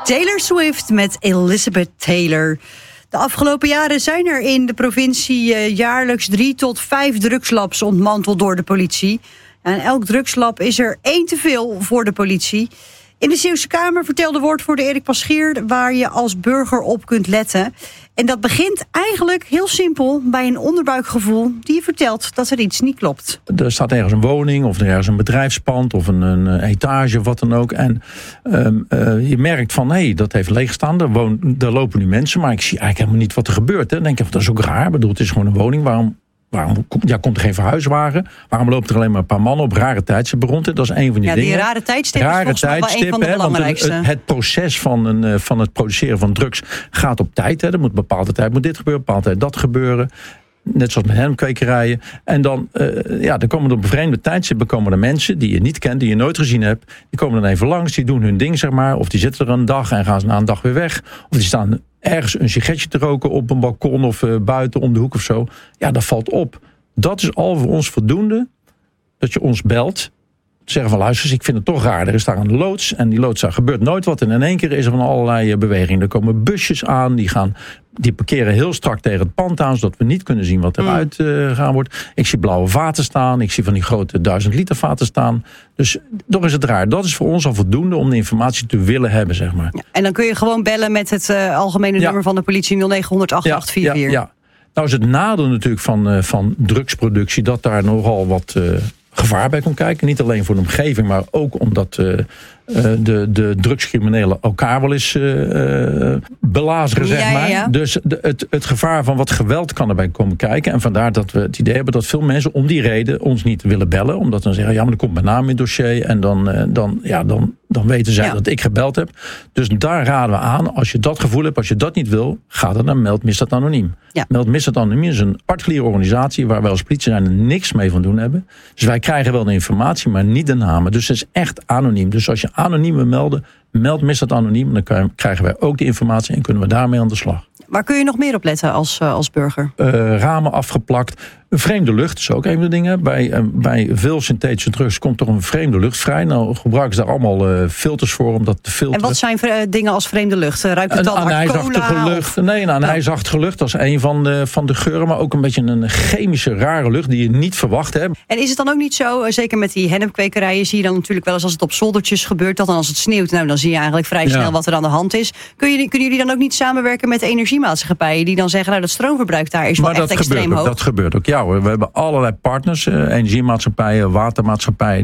Taylor Swift met Elizabeth Taylor. De afgelopen jaren zijn er in de provincie jaarlijks 3 tot 5 drugslabs ontmanteld door de politie. En elk drugslab is er 1 te veel voor de politie. In de Zeeuwse Kamer vertelde woordvoerder Erik Paschier waar je als burger op kunt letten. En dat begint eigenlijk heel simpel bij een onderbuikgevoel die je vertelt dat er iets niet klopt. Er staat ergens een woning of ergens een bedrijfspand of een etage of wat dan ook. En je merkt van hé, dat heeft leeggestaan. Er lopen nu mensen, maar ik zie eigenlijk helemaal niet wat er gebeurt. Hè. Dan denk ik, dat is ook raar. Ik bedoel, het is gewoon een woning. Waarom komt er geen verhuiswagen? Waarom loopt er alleen maar een paar mannen op rare tijdstippen rond? Dat is een van die dingen. Die rare tijdstip is volgens mij wel een van de belangrijkste. Het proces van het produceren van drugs gaat op tijd. Hè. Er moet een bepaalde tijd moet dit gebeuren, bepaalde tijd dat gebeuren. Net zoals met hennepkwekerijen. En dan komen er op bevreemde tijdstippen komen er mensen die je niet kent, die je nooit gezien hebt. Die komen dan even langs, die doen hun ding, zeg maar. Of die zitten er een dag en gaan ze na een dag weer weg. Of die staan ergens een sigaretje te roken op een balkon of buiten om de hoek of zo. Ja, dat valt op. Dat is al voor ons voldoende dat je ons belt. Zeggen van luister, ik vind het toch raar. Er is daar een loods en die loods, daar gebeurt nooit wat. En in één keer is er van allerlei bewegingen. Er komen busjes aan, die parkeren heel strak tegen het pand aan, zodat we niet kunnen zien wat eruit gaan wordt. Ik zie blauwe vaten staan, ik zie van die grote 1000 liter vaten staan. Dus toch is het raar. Dat is voor ons al voldoende om de informatie te willen hebben, zeg maar. Ja, en dan kun je gewoon bellen met het algemene nummer van de politie 0900 8844. Ja. Nou is het nadeel natuurlijk van drugsproductie dat daar nogal wat gevaar bij komt kijken. Niet alleen voor de omgeving, maar ook omdat de drugscriminelen elkaar wel eens belazeren, zeg maar. Ja. Dus het gevaar van wat geweld kan erbij komen kijken. En vandaar dat we het idee hebben dat veel mensen om die reden ons niet willen bellen. Omdat dan zeggen, ja, maar er komt mijn naam in het dossier. En dan weten zij dat ik gebeld heb. Dus daar raden we aan, als je dat gevoel hebt, als je dat niet wil, ga dan naar Meld Misdaad Anoniem. Ja. Meld Misdaad Anoniem is een particuliere organisatie waar wij als politie er niks mee van doen hebben. Dus wij krijgen wel de informatie, maar niet de namen. Dus het is echt anoniem. Dus als je anoniem wil melden, Meld Misdaad Anoniem. Dan krijgen wij ook de informatie en kunnen we daarmee aan de slag. Waar kun je nog meer op letten als burger? Ramen afgeplakt. Vreemde lucht is ook een van de dingen. Bij veel synthetische drugs komt toch een vreemde lucht vrij. Nou gebruiken ze daar allemaal filters voor om dat te filteren. En wat zijn dingen als vreemde lucht? Ruikt het dan anijsachtige lucht? Nee, een anijsachtige lucht. Dat is een van de geuren. Maar ook een beetje een chemische rare lucht die je niet verwacht hebt. En is het dan ook niet zo, zeker met die hennepkwekerijen, zie je dan natuurlijk wel eens als het op zoldertjes gebeurt, dat dan als het sneeuwt, nou dan zie je eigenlijk vrij snel wat er aan de hand is. Kunnen jullie dan ook niet samenwerken met de energiemaatschappijen die dan zeggen, nou dat stroomverbruik daar is wel echt extreem hoog? Dat gebeurt ook, ja. We hebben allerlei partners, energiemaatschappijen, watermaatschappijen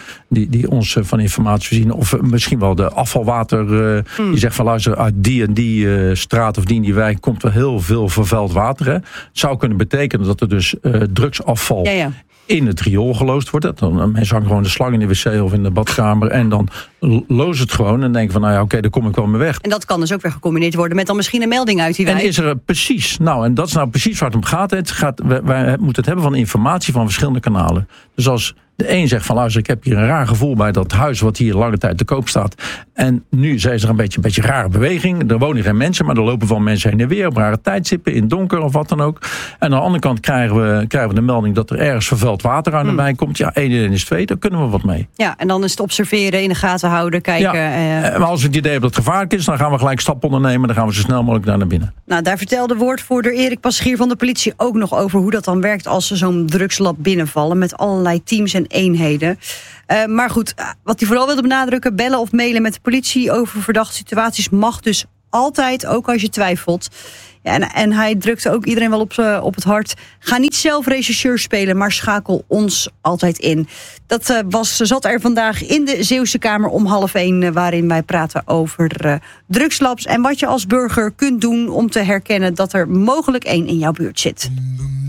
die ons van informatie voorzien. Of misschien wel de afvalwater die zegt van luister, uit die en die straat of die en die wijk komt er heel veel vervuild water. Hè. Het zou kunnen betekenen dat er dus drugsafval in het riool geloosd wordt. Dan mensen hangen gewoon de slang in de wc of in de badkamer en dan lozen het gewoon en denken van nou ja, oké, daar kom ik wel mee weg. En dat kan dus ook weer gecombineerd worden met dan misschien een melding uit die wijk. En is er precies, en dat is nou precies waar het om gaat. Wij moeten het hebben van informatie van verschillende kanalen. Dus als de een zegt van luister, ik heb hier een raar gevoel bij dat huis wat hier lange tijd te koop staat. En nu zijn er een beetje rare beweging. Er wonen geen mensen, maar er lopen wel mensen heen en weer op rare tijdstippen, in donker of wat dan ook. En aan de andere kant krijgen we de melding dat er ergens vervuild water aan de bij komt. Ja, 1 en 1 is 2, daar kunnen we wat mee. Ja, en dan is het observeren, in de gaten houden, kijken. Ja, maar als we het idee hebben dat het gevaarlijk is, dan gaan we gelijk stappen ondernemen. Dan gaan we zo snel mogelijk naar binnen. Nou, daar vertelde woordvoerder Erik Paschier van de politie ook nog over hoe dat dan werkt als ze zo'n drugslab binnenvallen met allerlei teams en eenheden. Maar goed, wat hij vooral wilde benadrukken, bellen of mailen met de politie over verdachte situaties mag dus altijd, ook als je twijfelt. Ja, en hij drukte ook iedereen wel op het hart. Ga niet zelf rechercheur spelen, maar schakel ons altijd in. Dat zat er vandaag in de Zeeuwse Kamer om 12:30... waarin wij praten over drugslabs en wat je als burger kunt doen om te herkennen dat er mogelijk 1 in jouw buurt zit.